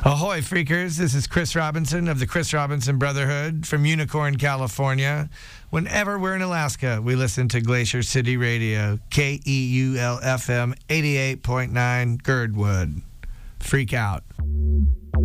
Ahoy, freakers. This is Chris Robinson of the Chris Robinson Brotherhood from Unicorn, California. Whenever we're in Alaska, we listen to Glacier City Radio, KEUL-FM 88.9 Girdwood. Freak out.